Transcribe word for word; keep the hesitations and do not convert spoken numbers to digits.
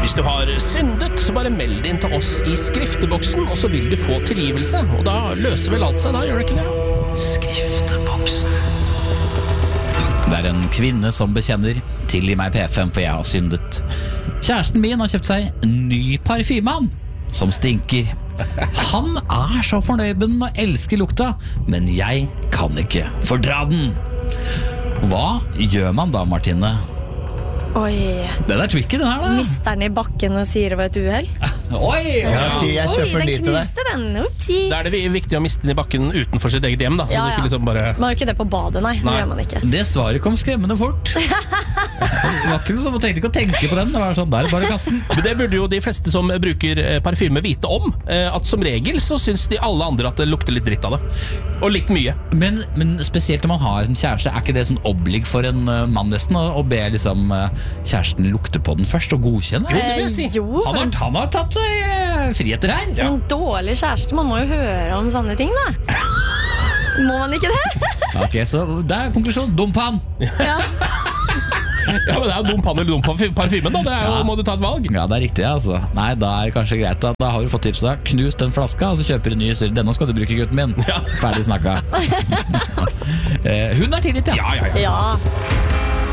Hvis du har syndet, så bare meld det inn til oss i skrifteboksen, og så vil du få tilgivelse. Og da løser vel alt seg da, gjør det ikke det? Skrifteboksen. Det er en kvinne som bekjenner: tilgi meg P fem, for jeg har syndet. Kjæresten min har kjøpt seg ny parfyme som stinker. Han er så fornøyd med den og elsker lukta, men jeg kan ikke fordra den. Hva gjør man da, Martine? Oi. Den er tricky, den her da. Mister den i bakken og sier det var et uheld? Oi! Ja, si, jeg kjøper den dit til deg. Den, Upsi. Da er det viktig å miste den i bakken utenfor sitt eget hjem da. Så Ja, det ja. ikke liksom bare... Man har ikke det på badet, nei, Nei. det gjør man ikke. Det svaret kom skremmende fort. Det var ikke noe som, jeg tenkte ikke å tenke på den. Det var sånn, der er bare kassen. Men det burde jo de fleste som bruker eh, parfyme vite om. eh, At som regel så synes de alle andre at det lukter litt dritt av det. Og litt mye. Men, men spesielt når man har en kjæreste, er ikke det sånn oblig for en uh, mann nesten å, å be liksom, uh, kjæresten lukte på den først og godkjenne? Jo, det vil jeg si. Eh, jo, Han for har, en, han har tatt seg uh, friheter her. for en dårlig kjæreste. Man må jo høre om sånne ting, da. Må man ikke det? Ok, så det er konklusjon. Dump han. Ja. Ja, men det er jo dum pann eller dum parfy- parfymen da. Det er jo, Ja. må du ta et valg. Ja, det er riktig, altså. Nei, da er det kanskje greit. Da, da har du fått tips da. Knus den flaska, og så kjøper du ny. Så denne skal du bruke, gutten min. Ja. Ferdig snakka. Eh, hun er tilgitt, ja. Ja, ja, ja. Ja.